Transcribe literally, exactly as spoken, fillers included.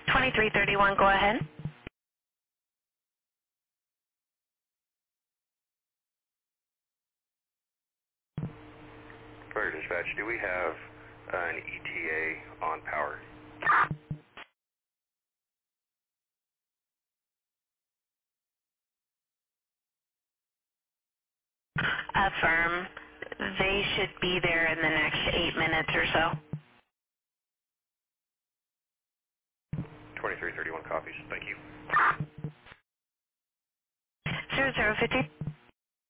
twenty-three thirty-one, go ahead. Fire dispatch, do we have an E T A on power? Affirm. They should be there in the next eight minutes or so. twenty-three thirty-one copies, thank you. Zero zero fifty.